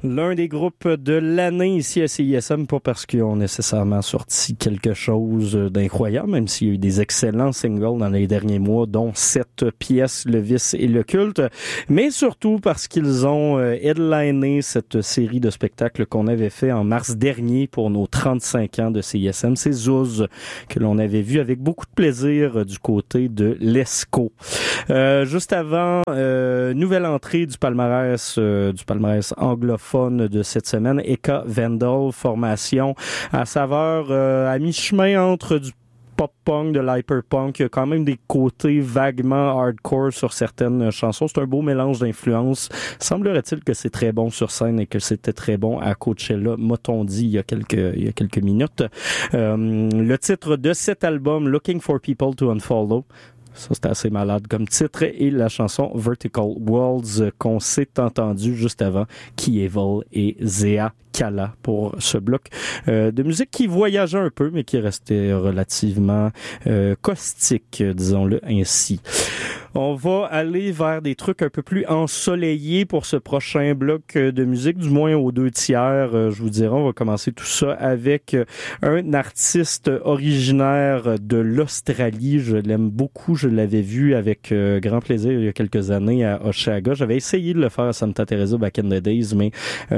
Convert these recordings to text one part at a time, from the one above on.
L'un des groupes de l'année ici à CISM, pas parce qu'ils ont nécessairement sorti quelque chose d'incroyable, même s'il y a eu des excellents singles dans les derniers mois, dont cette pièce, Le Vice et le Culte, mais surtout parce qu'ils ont headliné cette série de spectacles qu'on avait fait en mars dernier pour nos 35 ans de CISM. C'est Zouz, que l'on avait vu avec beaucoup de plaisir du côté de l'ESCO. Juste avant, nouvelle entrée du palmarès anglophone de cette semaine, Eka Vandal, formation à saveur à mi-chemin entre du pop-punk, de l'hyper-punk. Il y a quand même des côtés vaguement hardcore sur certaines chansons. C'est un beau mélange d'influences. Semblerait-il que c'est très bon sur scène et que c'était très bon à Coachella, m'a-t-on dit il y a quelques minutes. Le titre de cet album, Looking for People to Unfollow, ça, c'était assez malade comme titre. Et la chanson Vertical Worlds qu'on s'est entendu juste avant, Kieval et Zea Kala pour ce bloc de musique qui voyageait un peu, mais qui restait relativement caustique, disons-le ainsi. On va aller vers des trucs un peu plus ensoleillés pour ce prochain bloc de musique, du moins aux 2/3. Je vous dirais, on va commencer tout ça avec un artiste originaire de l'Australie. Je l'aime beaucoup. Je l'avais vu avec grand plaisir il y a quelques années à Oshaga. J'avais essayé de le faire à Santa Teresa back in the days, mais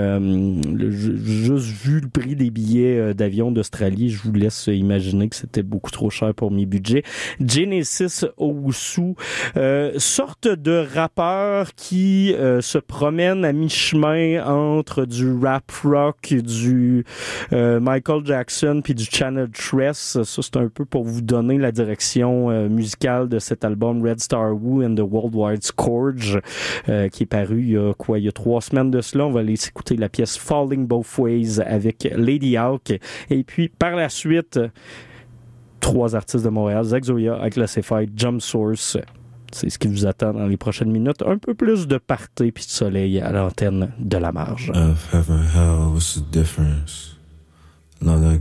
juste vu le prix des billets d'avion d'Australie, je vous laisse imaginer que c'était beaucoup trop cher pour mes budgets. Genesis Owusu, sorte de rappeur qui se promène à mi-chemin entre du rap rock, du Michael Jackson puis du Channel Tress. Ça, c'est un peu pour vous donner la direction musicale de cet album Red Star Woo and the Worldwide Scourge qui est paru il y a 3 semaines de cela. On va aller s'écouter la pièce Falling Both Ways avec Lady Hawk. Et puis par la suite, 3 artistes de Montréal, Zach Zoya, Classified, Jump Source. C'est ce qui vous attend dans les prochaines minutes. Un peu plus de party puis de soleil à l'antenne de La Marge. Heaven, hell, what's the difference? Not like